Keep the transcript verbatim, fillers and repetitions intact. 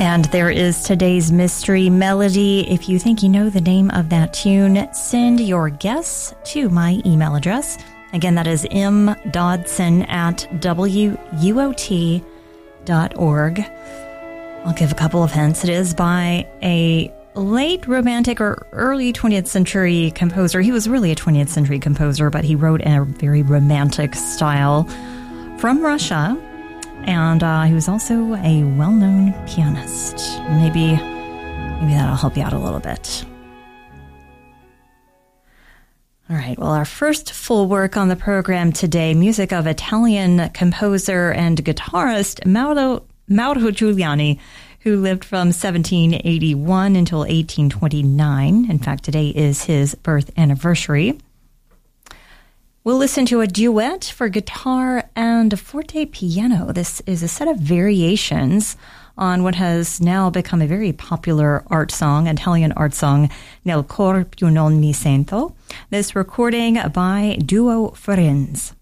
And there is today's mystery melody. If you think you know the name of that tune, send your guess to my email address. Again, that is m dodson at w u o t dot org. I'll give a couple of hints. It is by a late romantic or early twentieth century composer. He was really a twentieth century composer, but he wrote in a very romantic style from Russia. And uh, he was also a well-known pianist. Maybe, maybe that'll help you out a little bit. All right, well, our first full work on the program today, music of Italian composer and guitarist Mauro, Mauro Giuliani, who lived from seventeen eighty-one until eighteen twenty-nine. In fact, today is his birth anniversary. We'll listen to a duet for guitar and forte piano. This is a set of variations on what has now become a very popular art song, Italian art song, Nel cor più non mi sento. This recording by Duo Firenze.